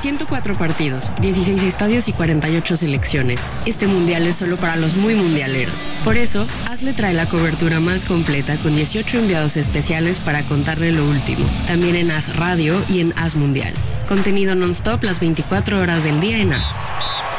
104 partidos, 16 estadios y 48 selecciones. Este mundial es solo para los muy mundialeros. Por eso, AS le trae la cobertura más completa con 18 enviados especiales para contarle lo último. También en AS Radio y en AS Mundial. Contenido non-stop las 24 horas del día en AS.